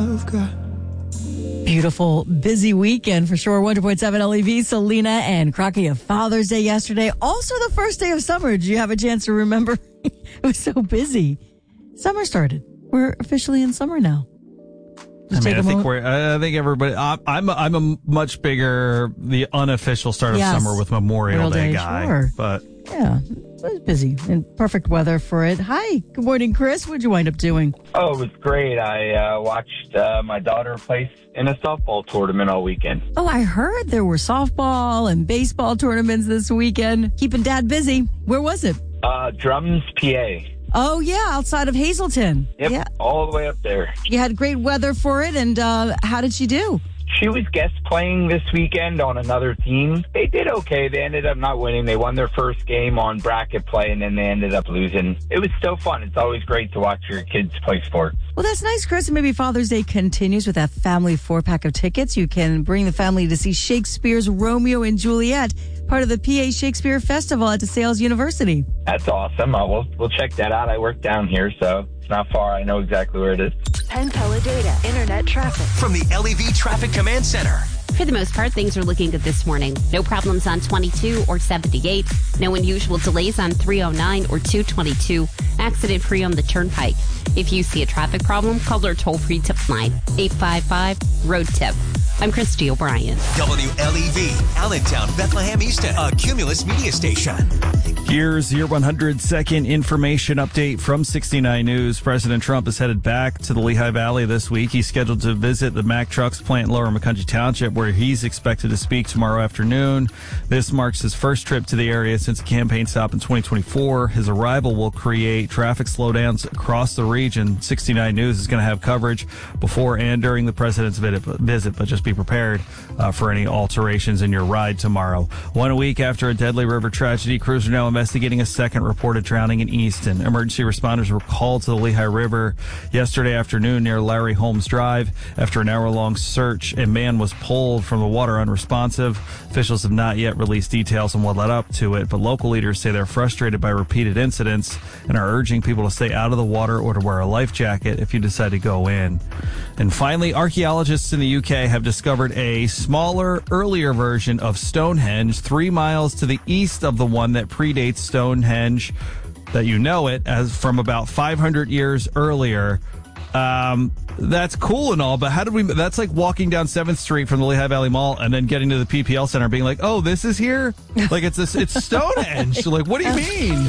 I've got. Beautiful, busy weekend for sure. 100.7 LEV, Selena and Crocky of Father's Day yesterday. Also the first day of summer. Did you have a chance to remember? It was so busy. Summer started. We're officially in summer now. I think everybody. I'm a much bigger the unofficial start of summer with Memorial Day guy. Sure. But yeah, it was busy and perfect weather for it. Hi, good morning, Chris. What'd you wind up doing? Oh, it was great. I watched my daughter place in a softball tournament all weekend. Oh, I heard there were softball and baseball tournaments this weekend. Keeping Dad busy. Where was it? Drums, PA. Oh, yeah, outside of Hazleton. Yep, yeah. All the way up there. You had great weather for it, and how did she do? She was guest playing this weekend on another team. They did okay. They ended up not winning. They won their first game on bracket play, and then they ended up losing. It was still fun. It's always great to watch your kids play sports. Well, that's nice, Chris. And maybe Father's Day continues with that family 4-pack of tickets. You can bring the family to see Shakespeare's Romeo and Juliet, part of the PA Shakespeare Festival at DeSales University. That's awesome. We'll check that out. I work down here, so it's not far. I know exactly where it is. Penn Teledata Internet traffic from the LEV Traffic Command Center. For the most part, things are looking good this morning. No problems on 22 or 78. No unusual delays on 309 or 222. Accident-free on the Turnpike. If you see a traffic problem, call our toll-free tip line, 855-ROAD-TIP. I'm Christy O'Brien. WLEV, Allentown, Bethlehem Easton, a Cumulus media station. Here's your 100-second information update from 69 News. President Trump is headed back to the Lehigh Valley this week. He's scheduled to visit the Mack Trucks plant in Lower Macungie Township, where he's expected to speak tomorrow afternoon. This marks his first trip to the area since a campaign stop in 2024. His arrival will create traffic slowdowns across the region. 69 News is going to have coverage before and during the president's visit, but just be prepared for any alterations in your ride tomorrow. 1 week after a deadly river tragedy, crews are now investigating a second reported drowning in Easton. Emergency responders were called to the Lehigh River yesterday afternoon near Larry Holmes Drive. After an hour-long search, a man was pulled from the water unresponsive. Officials have not yet released details on what led up to it, but local leaders say they're frustrated by repeated incidents and are urging people to stay out of the water or to wear a life jacket if you decide to go in. And finally, archaeologists in the UK have discovered a smaller, earlier version of Stonehenge 3 miles to the east of the one that predates Stonehenge, that you know it as from about 500 years earlier. That's cool and all, but that's like walking down 7th Street from the Lehigh Valley Mall and then getting to the PPL Center being like, oh, this is here? Like it's Stonehenge. Like, what do you mean?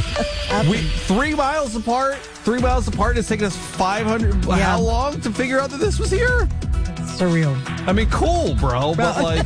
3 miles apart, it's taken us 500, how long to figure out that this was here? Surreal. I mean, cool, bro. But like,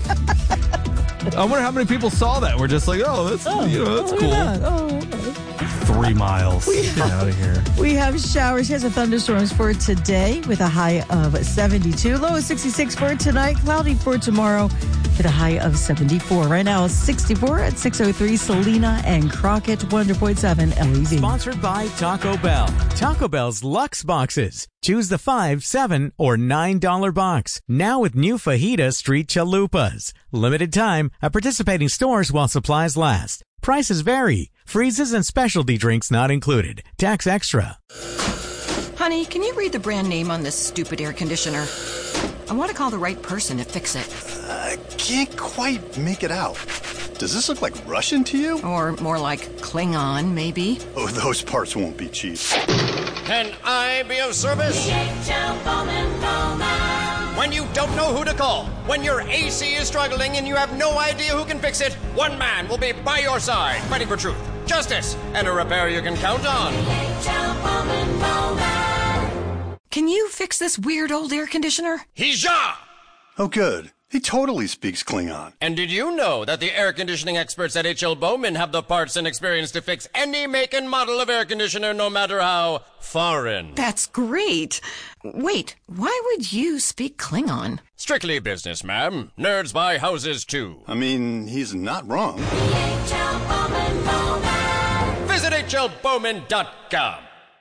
I wonder how many people saw that. We're just like, that's cool. 3 miles. Get out of here. We have showers. Here's the thunderstorms for today with a high of 72. Low of 66 for tonight. Cloudy for tomorrow with a high of 74. Right now it's 64 at 6:03. Selena and Crockett, 100.7 LEV. Sponsored by Taco Bell. Taco Bell's Luxe Boxes. Choose the $5, $7, or $9 box. Now with new Fajita Street Chalupas. Limited time at participating stores while supplies last. Prices vary. Freezes and specialty drinks not included. Tax extra. Honey, can you read the brand name on this stupid air conditioner? I want to call the right person to fix it. I can't quite make it out. Does this look like Russian to you? Or more like Klingon, maybe? Oh, those parts won't be cheap. Can I be of service? DHL Bowman Bowman. When you don't know who to call, when your AC is struggling and you have no idea who can fix it, one man will be by your side, fighting for truth, justice, and a repair you can count on. DHL Bowman Bowman. Can you fix this weird old air conditioner? Hija! Oh, good. He totally speaks Klingon. And did you know that the air conditioning experts at H.L. Bowman have the parts and experience to fix any make and model of air conditioner, no matter how foreign? That's great. Wait, why would you speak Klingon? Strictly business, ma'am. Nerds buy houses, too. I mean, he's not wrong. DHL Bowman Bowman. Visit hlbowman.com.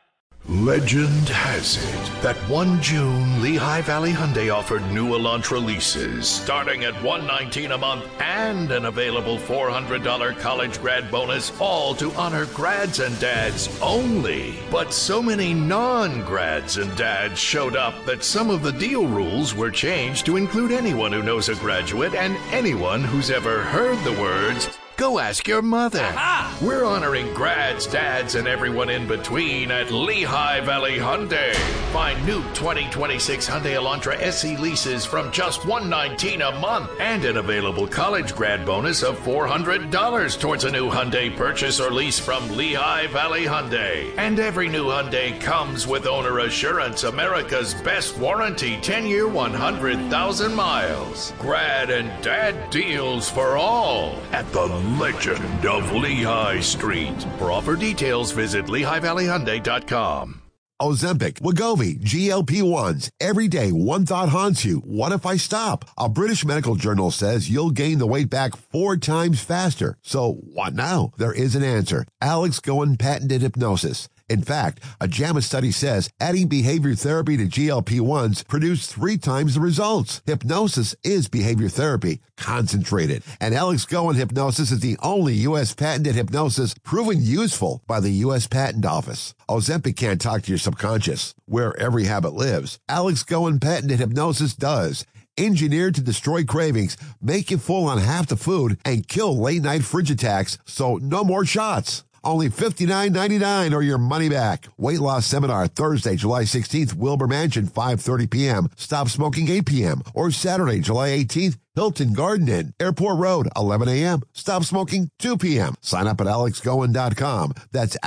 Legend has it that 1 June, Lehigh Valley Hyundai offered new Elantra leases starting at $119 a month and an available $400 college grad bonus, all to honor grads and dads only. But so many non-grads and dads showed up that some of the deal rules were changed to include anyone who knows a graduate and anyone who's ever heard the words, "Go ask your mother." Aha! We're honoring grads, dads, and everyone in between at Lehigh Valley Hyundai. Find new 2026 Hyundai Elantra SE leases from just $119 a month and an available college grad bonus of $400 towards a new Hyundai purchase or lease from Lehigh Valley Hyundai. And every new Hyundai comes with Owner Assurance, America's best warranty, 10-year, 100,000 miles. Grad and dad deals for all at the Legend of Lehigh Street. For offer details, visit LehighValleyHyundai.com. Ozempic, Wegovy, GLP-1s. Every day, one thought haunts you. What if I stop? A British medical journal says you'll gain the weight back 4 times faster. So what now? There is an answer. Alex Goen patented hypnosis. In fact, a JAMA study says adding behavior therapy to GLP-1s produced 3 times the results. Hypnosis is behavior therapy, concentrated. And Alex Goen hypnosis is the only U.S. patented hypnosis proven useful by the U.S. Patent Office. Ozempic can't talk to your subconscious, where every habit lives. Alex Goen patented hypnosis does. Engineered to destroy cravings, make you full on half the food, and kill late-night fridge attacks, so no more shots. Only $59.99 or your money back. Weight loss seminar Thursday, July 16th, Wilbur Mansion, 5:30 p.m. Stop smoking 8 p.m. Or Saturday, July 18th, Hilton Garden Inn, Airport Road, 11 a.m. Stop smoking 2 p.m. Sign up at alexgoen.com. That's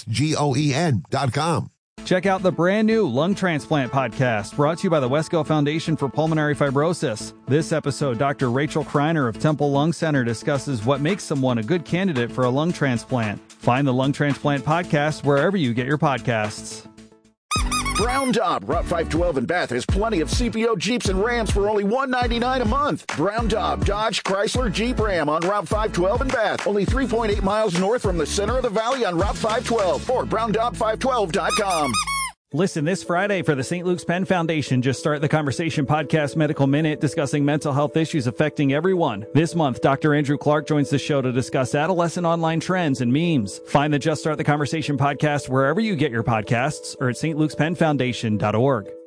alexgoen.com. Check out the brand new Lung Transplant Podcast, brought to you by the Wesco Foundation for Pulmonary Fibrosis. This episode, Dr. Rachel Kreiner of Temple Lung Center discusses what makes someone a good candidate for a lung transplant. Find the Lung Transplant Podcast wherever you get your podcasts. Brown Daub, Route 512 in Bath has plenty of CPO Jeeps and Rams for only $199 a month. Brown Daub, Dodge, Chrysler, Jeep, Ram on Route 512 in Bath. Only 3.8 miles north from the center of the valley on Route 512 or browndaub512.com. Listen this Friday for the St. Luke's Penn Foundation Just Start the Conversation podcast Medical Minute, discussing mental health issues affecting everyone. This month, Dr. Andrew Clark joins the show to discuss adolescent online trends and memes. Find the Just Start the Conversation podcast wherever you get your podcasts or at stlukespenfoundation.org.